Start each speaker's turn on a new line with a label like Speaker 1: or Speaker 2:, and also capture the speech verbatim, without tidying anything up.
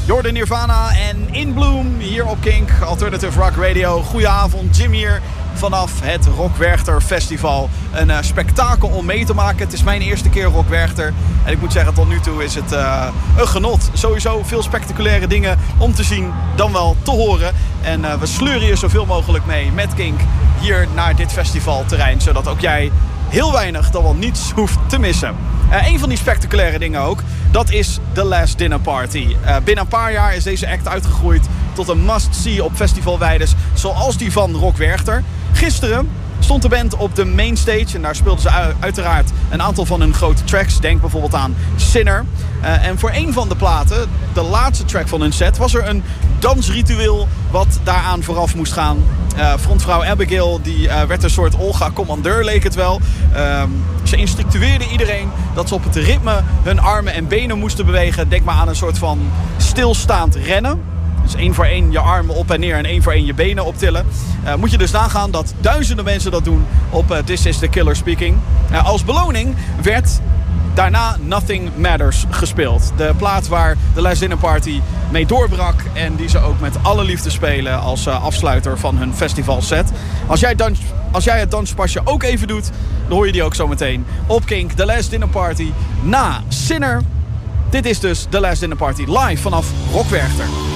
Speaker 1: Jordan Nirvana en In Bloom hier op Kink, Alternative Rock Radio. Goedenavond, Jim hier vanaf het Rock Werchter Festival. Een uh, spektakel om mee te maken. Het is mijn eerste keer Rock Werchter. En ik moet zeggen, tot nu toe is het uh, een genot. Sowieso veel spectaculaire dingen om te zien, dan wel te horen. En uh, we sleuren je zoveel mogelijk mee met Kink hier naar dit festivalterrein. Zodat ook jij heel weinig, dan wel niets hoeft te missen. Uh, een van die spectaculaire dingen ook, dat is The Last Dinner Party. Uh, binnen een paar jaar is deze act uitgegroeid tot een must-see op festivalweides, zoals die van Rock Werchter. Gisteren stond de band op de mainstage en daar speelden ze uiteraard een aantal van hun grote tracks. Denk bijvoorbeeld aan Sinner. Uh, en voor een van de platen, de laatste track van hun set, was er een dansritueel wat daaraan vooraf moest gaan. Uh, frontvrouw Abigail die, uh, werd een soort Olga-commandeur, leek het wel. Uh, ze instructeerde iedereen dat ze op het ritme hun armen en benen moesten bewegen. Denk maar aan een soort van stilstaand rennen. Dus één voor één je armen op en neer en één voor één je benen optillen. Uh, moet je dus nagaan dat duizenden mensen dat doen op uh, This Is The Killer Speaking. Uh, als beloning werd daarna Nothing Matters gespeeld. De plaat waar The Last Dinner Party mee doorbrak en die ze ook met alle liefde spelen als uh, afsluiter van hun festivalset. Als jij, dans, als jij het danspasje ook even doet, dan hoor je die ook zo meteen op Kink. The Last Dinner Party na Sinner. Dit is dus The Last Dinner Party live vanaf Rock Werchter.